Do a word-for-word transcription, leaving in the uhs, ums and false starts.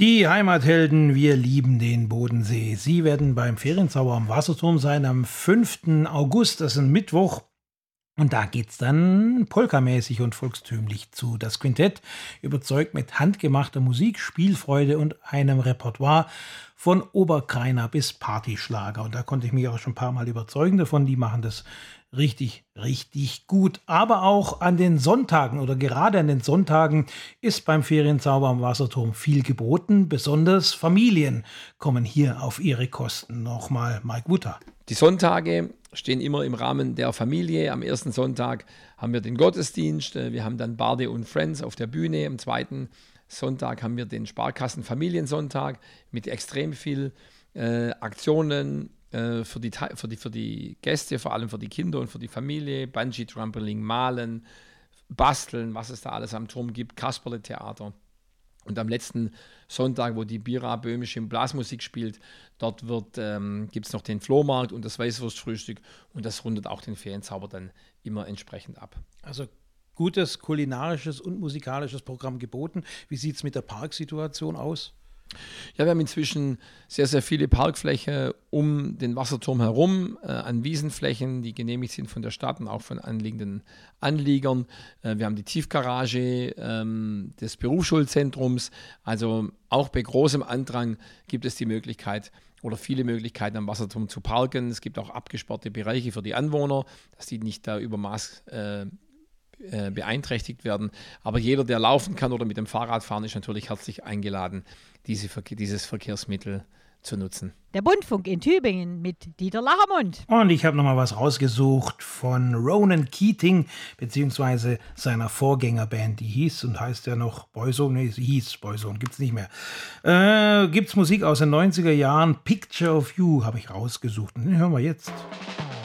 Die Heimathelden, wir lieben den Bodensee. Sie werden beim Ferienzauber am Wasserturm sein am fünften August, das ist ein Mittwoch. Und da geht's dann polkamäßig und volkstümlich zu. Das Quintett überzeugt mit handgemachter Musik, Spielfreude und einem Repertoire von Oberkreiner bis Partyschlager. Und da konnte ich mich auch schon ein paar Mal überzeugen davon. Die machen das richtig, richtig gut. Aber auch an den Sonntagen oder gerade an den Sonntagen ist beim Ferienzauber am Wasserturm viel geboten. Besonders Familien kommen hier auf ihre Kosten. Nochmal Mike Wutter. Die Sonntage stehen immer im Rahmen der Familie. Am ersten Sonntag haben wir den Gottesdienst. Wir haben dann Barde und Friends auf der Bühne. Am zweiten Sonntag haben wir den Sparkassen Familiensonntag mit extrem viel äh, Aktionen äh, für, die, für, die, für die Gäste, vor allem für die Kinder und für die Familie. Bungee-Trampoline, Malen, Basteln, was es da alles am Turm gibt, Kasperle-Theater. Und am letzten Sonntag, wo die Bira böhmische Blasmusik spielt, dort ähm, gibt es noch den Flohmarkt und das Weißwurstfrühstück und das rundet auch den Ferienzauber dann immer entsprechend ab. Also gutes kulinarisches und musikalisches Programm geboten. Wie sieht es mit der Parksituation aus? Ja, wir haben inzwischen sehr, sehr viele Parkflächen um den Wasserturm herum, äh, an Wiesenflächen, die genehmigt sind von der Stadt und auch von anliegenden Anliegern. Äh, wir haben die Tiefgarage ähm, des Berufsschulzentrums. Also auch bei großem Andrang gibt es die Möglichkeit oder viele Möglichkeiten am Wasserturm zu parken. Es gibt auch abgesperrte Bereiche für die Anwohner, dass die nicht da über Maß äh, beeinträchtigt werden. Aber jeder, der laufen kann oder mit dem Fahrrad fahren, ist natürlich herzlich eingeladen, diese, dieses Verkehrsmittel zu nutzen. Der Bundfunk in Tübingen mit Dieter Lachermund. Und ich habe nochmal was rausgesucht von Ronan Keating, beziehungsweise seiner Vorgängerband, die hieß und heißt ja noch Boyzone, nee, sie hieß Boyzone, gibt's nicht mehr. Äh, gibt's Musik aus den neunziger Jahren, Picture of You habe ich rausgesucht und den hören wir jetzt.